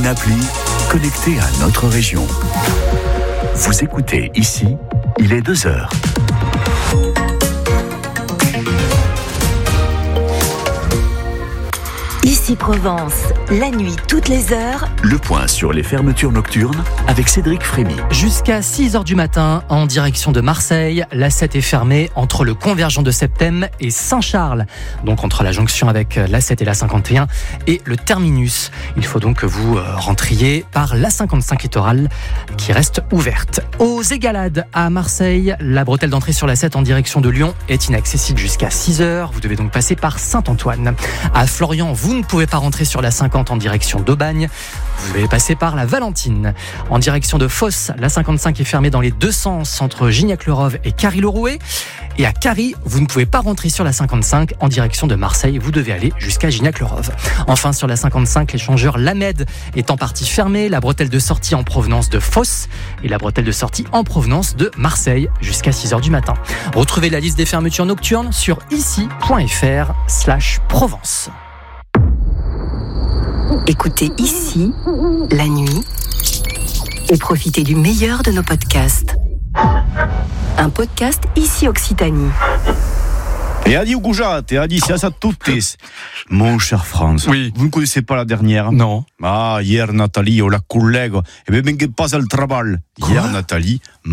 appli connectée à notre région. Vous écoutez ici, il est 2h. Ici Provence, la nuit toutes les heures. Le point sur les fermetures nocturnes avec Cédric Frémy. Jusqu'à 6h du matin, en direction de Marseille, l'A7 est fermée entre le convergent de Septem et Saint-Charles, donc entre la jonction avec l'A7 et l'A51 et le terminus. Il faut donc que vous rentriez par l'A55 littorale qui reste ouverte. Aux Égalades à Marseille, la bretelle d'entrée sur l'A7 en direction de Lyon est inaccessible jusqu'à 6h. Vous devez donc passer par Saint-Antoine. À Florian, vous ne pouvez pas rentrer sur la 50 en direction d'Aubagne. Vous devez passer par la Valentine. En direction de Fos, la 55 est fermée dans les deux sens entre Gignac-le-Rove et Carry-le-Rouet. Et à Carry, vous ne pouvez pas rentrer sur la 55 en direction de Marseille. Vous devez aller jusqu'à Gignac-le-Rove. Enfin, sur la 55, l'échangeur Lamed est en partie fermé. La bretelle de sortie en provenance de Fos et la bretelle de sortie en provenance de Marseille jusqu'à 6h du matin. Retrouvez la liste des fermetures nocturnes sur ici.fr/Provence. Écoutez ici, la nuit, et profitez du meilleur de nos podcasts. Un podcast Ici Occitanie. Et Adi Goujat, et Adi, c'est à ça toutes. Mon cher Franz, oui. Vous ne connaissez pas la dernière? Non. Ah, hier Nathalie, la collègue, et bien, pas al travail. Hier Nathalie,